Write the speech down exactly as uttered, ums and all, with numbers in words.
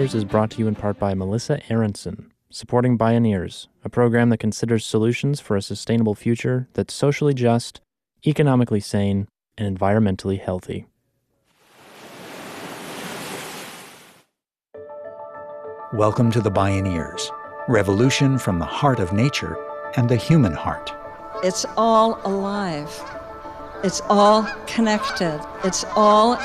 Bioneers is brought to you in part by Melissa Aronson, supporting Bioneers, a program that considers solutions for a sustainable future that's socially just, economically sane, and environmentally healthy. Welcome to the Bioneers, revolution from the heart of nature and the human heart. It's all alive. It's all connected. It's all